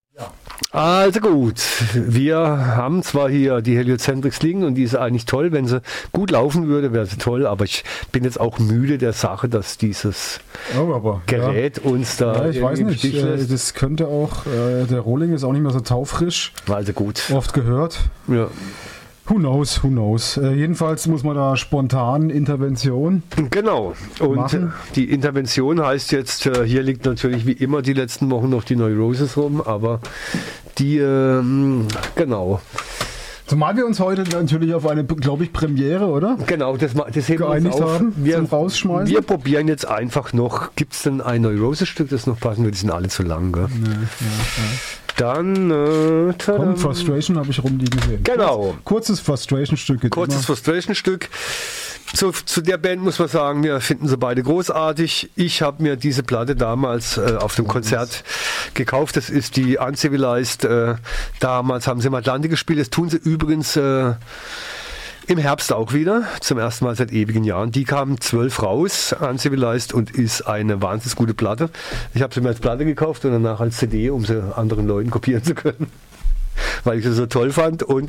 Also gut, wir haben zwar hier die Heliocentric Sling und die ist eigentlich toll, wenn sie gut laufen würde, wäre sie toll, aber ich bin jetzt auch müde der Sache, dass dieses Gerät uns da ich weiß nicht, das könnte auch, der Rohling ist auch nicht mehr so taufrisch. Also gut. Oft gehört. Ja. Who knows. Jedenfalls muss man da spontan Intervention. Genau. Und machen. Die Intervention heißt jetzt, hier liegt natürlich wie immer die letzten Wochen noch die Neurosis rum, aber die, genau. Zumal wir uns heute natürlich auf eine, glaube ich, Premiere, oder? Genau, das heben wir uns auf. Haben, zum Rausschmeißen. Wir probieren jetzt einfach noch, gibt es denn ein Neurosis-Stück, das noch passen würde? Die sind alle zu lang, gell? Ja. Dann Frustration habe ich rumliegen gesehen. Genau. Kurzes Frustration-Stück. Frustration-Stück. Zu der Band muss man sagen, wir finden sie beide großartig. Ich habe mir diese Platte damals auf dem Konzert gekauft. Das ist die Uncivilized. Damals haben sie im Atlantik gespielt. Das tun sie übrigens im Herbst auch wieder. Zum ersten Mal seit ewigen Jahren. Die kamen 12 raus, Uncivilized, und ist eine wahnsinnig gute Platte. Ich habe sie mir als Platte gekauft und danach als CD, um sie anderen Leuten kopieren zu können. Weil ich sie so toll fand. Und